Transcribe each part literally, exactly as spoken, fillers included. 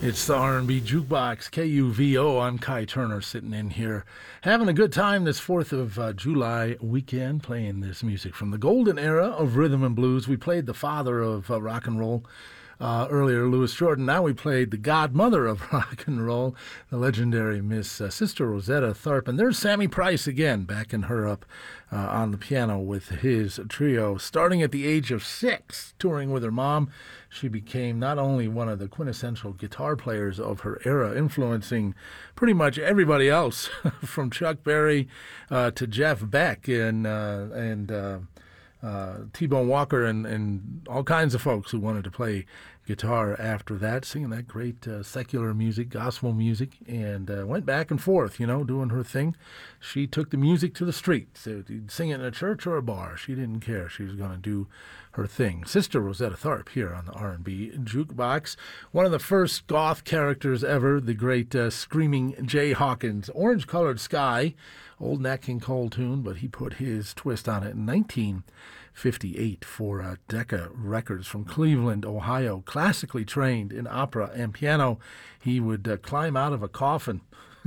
It's the R and B Jukebox, K U V O. I'm Kai Turner sitting in here having a good time this fourth of uh, July weekend playing this music from the golden era of rhythm and blues. We played the father of uh, rock and roll uh, earlier, Louis Jordan. Now we played the godmother of rock and roll, the legendary Miss uh, Sister Rosetta Tharpe. And there's Sammy Price again, backing her up uh, on the piano with his trio. Starting at the age of six, touring with her mom, she became not only one of the quintessential guitar players of her era, influencing pretty much everybody else, from Chuck Berry uh, to Jeff Beck and uh, and uh, uh, T-Bone Walker and, and all kinds of folks who wanted to play guitar after that, singing that great uh, secular music, gospel music, and uh, went back and forth, you know, doing her thing. She took the music to the streets. So you'd sing it in a church or a bar. She didn't care. She was going to do her thing. Sister Rosetta Tharpe here on the R and B Jukebox. One of the first goth characters ever, the great uh, screaming Jay Hawkins. Orange-Colored Sky, old Nat King Cole tune, but he put his twist on it in nineteen fifty-eight for uh, Decca Records from Cleveland, Ohio. Classically trained in opera and piano, he would uh, climb out of a coffin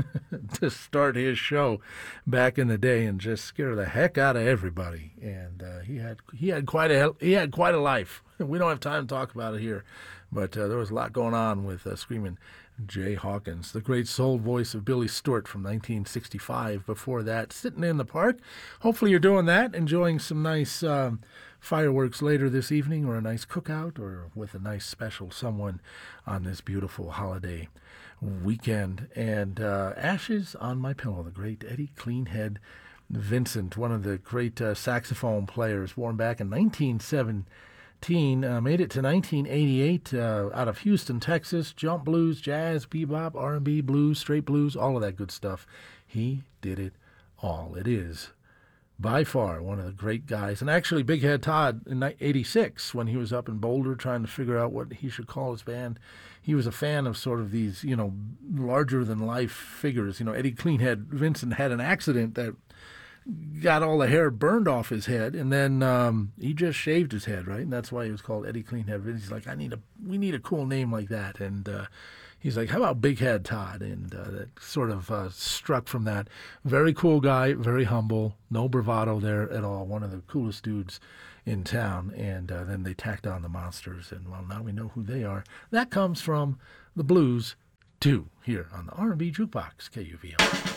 to start his show back in the day and just scare the heck out of everybody. And uh, he had he had quite a he had quite a life. We don't have time to talk about it here, but uh, there was a lot going on with uh, screaming Jay Hawkins, the great soul voice of Billy Stewart from nineteen sixty-five. Before that, Sitting in the Park. Hopefully you're doing that, enjoying some nice um, fireworks later this evening, or a nice cookout, or with a nice special someone on this beautiful holiday weekend. And uh, Ashes on My Pillow, the great Eddie Cleanhead Vincent, one of the great uh, saxophone players, born back in nineteen seventeen, uh, made it to nineteen eighty-eight, uh, out of Houston, Texas. Jump blues, jazz, bebop, R and B, blues, straight blues, all of that good stuff. He did it all. It is by far one of the great guys. And actually, Big Head Todd in eighty-six, when he was up in Boulder trying to figure out what he should call his band, he was a fan of sort of these, you know, larger-than-life figures. You know, Eddie Cleanhead Vincent had an accident that got all the hair burned off his head, and then um, he just shaved his head, right? And that's why he was called Eddie Cleanhead Vincent. He's like, I need a, we need a cool name like that. And uh, he's like, how about Big Head Todd? And uh, that sort of uh, struck from that. Very cool guy, very humble, no bravado there at all. One of the coolest dudes in town. And uh, then they tacked on the Monsters, and well, now we know who they are. That comes from the blues too, here on the R and B Jukebox, K U V O.